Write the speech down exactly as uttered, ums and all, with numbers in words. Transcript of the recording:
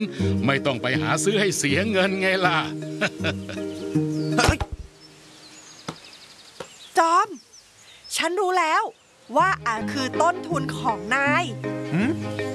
ไม่ต้องไปหาซื้อให้เสียเงินไงล่ะจอม ฉันรู้แล้วว่าอ่าคือต้นทุนของนาย